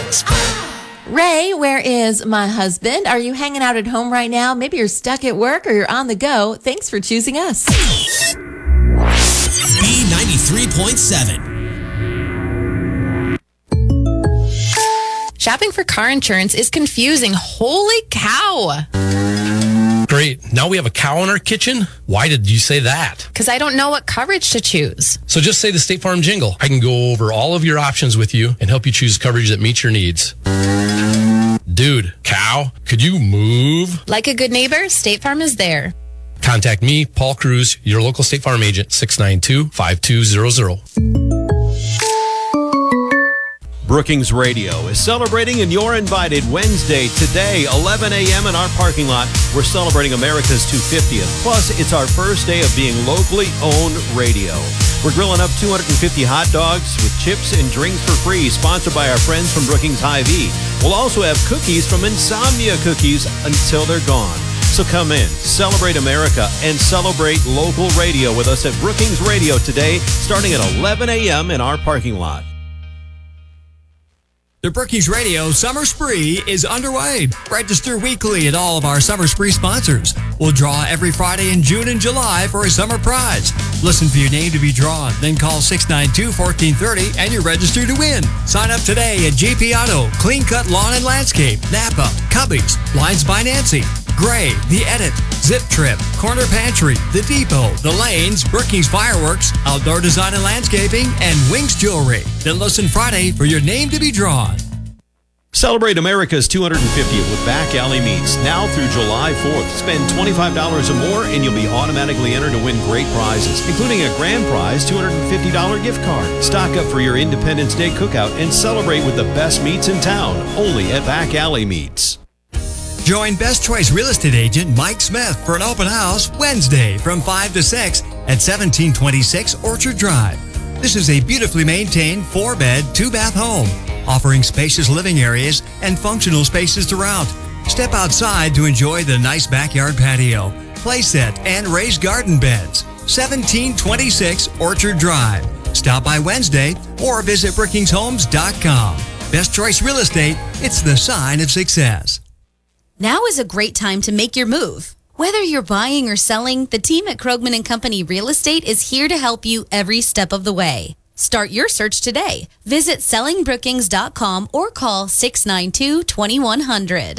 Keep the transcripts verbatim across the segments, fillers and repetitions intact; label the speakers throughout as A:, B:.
A: Ray, where is my husband? Are you hanging out at home right now? Maybe you're stuck at work or you're on the go. Thanks for choosing us.
B: B ninety-three point seven.
C: Shopping for car insurance is confusing. Holy cow.
D: Great. Now we have a cow in our kitchen? Why did you say that?
C: Because I don't know what coverage to choose.
D: So just say the State Farm jingle. I can go over all of your options with you and help you choose coverage that meets your needs. Dude, cow, could you move?
C: Like a good neighbor, State Farm is there.
D: Contact me, Paul Cruz, your local State Farm agent, six nine two, five two zero zero.
E: Brookings Radio is celebrating, and you're invited Wednesday, today, eleven a.m. in our parking lot. We're celebrating America's two hundred fiftieth. Plus, it's our first day of being locally owned radio. We're grilling up two hundred fifty hot dogs with chips and drinks for free, sponsored by our friends from Brookings Hy-Vee. We'll also have cookies from Insomnia Cookies until they're gone. So come in, celebrate America, and celebrate local radio with us at Brookings Radio today, starting at eleven a.m. in our parking lot.
F: The Brookings Radio Summer Spree is underway. Register weekly at all of our Summer Spree sponsors. We'll draw every Friday in June and July for a summer prize. Listen for your name to be drawn, then call six nine two, one four three zero and you're registered to win. Sign up today at G P Auto, Clean Cut Lawn and Landscape, Napa, Cubbies, Blinds by Nancy, Gray, The Edit, Zip Trip, Corner Pantry, The Depot, The Lanes, Brookings Fireworks, Outdoor Design and Landscaping, and Wings Jewelry. Then listen Friday for your name to be drawn.
E: Celebrate America's two hundred fiftieth with Back Alley Meats now through July fourth. Spend twenty-five dollars or more and you'll be automatically entered to win great prizes, including a grand prize two hundred fifty dollars gift card. Stock up for your Independence Day cookout and celebrate with the best meats in town, only at Back Alley Meats.
F: Join Best Choice Real Estate Agent Mike Smith for an open house Wednesday from five to six at seventeen twenty-six Orchard Drive. This is a beautifully maintained four-bed, two-bath home, offering spacious living areas and functional spaces throughout. Step outside to enjoy the nice backyard patio, playset, and raised garden beds. seventeen twenty-six Orchard Drive. Stop by Wednesday or visit brookings homes dot com. Best Choice Real Estate, it's the sign of success.
G: Now is a great time to make your move. Whether you're buying or selling, the team at Krogman and Company Real Estate is here to help you every step of the way. Start your search today. Visit selling brookings dot com or call six nine two, two one zero zero.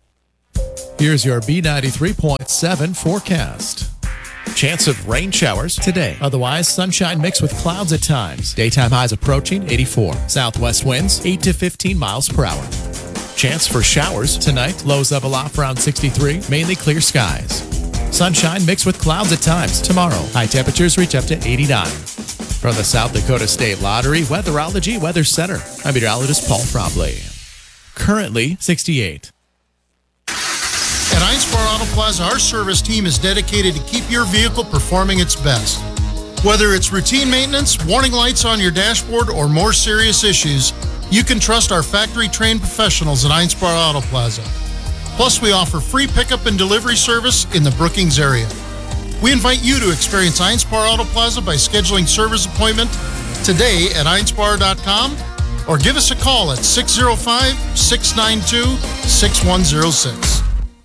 H: Here's your B ninety-three point seven forecast. Chance of rain showers today. Otherwise, sunshine mixed with clouds at times. Daytime highs approaching eighty-four. Southwest winds eight to fifteen miles per hour. Chance for showers tonight. Lows level off around sixty-three. Mainly clear skies. Sunshine mixed with clouds at times. Tomorrow, high temperatures reach up to eighty-nine. From the South Dakota State Lottery Weatherology Weather Center, I'm meteorologist Paul Frobley. Currently sixty-eight.
I: At Einspar Auto Plaza, our service team is dedicated to keep your vehicle performing its best. Whether it's routine maintenance, warning lights on your dashboard, or more serious issues, you can trust our factory-trained professionals at Einspar Auto Plaza. Plus, we offer free pickup and delivery service in the Brookings area. We invite you to experience Einspar Auto Plaza by scheduling service appointment today at einspar dot com or give us a call at six oh five, six nine two, six one oh six.